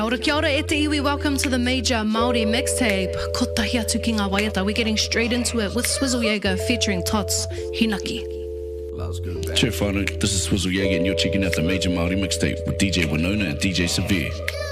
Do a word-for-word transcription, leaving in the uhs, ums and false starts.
Ora kia ora e te iwi, welcome to the Major Māori Mixtape. Ko tahi atu ki ngā waiata. We're getting straight into it with Swizzle Jaeger featuring Tots Hinaki. Cheer whānau, this is Swizzle Jaeger and you're checking out the Major Māori Mixtape with D J Winona and D J Severe.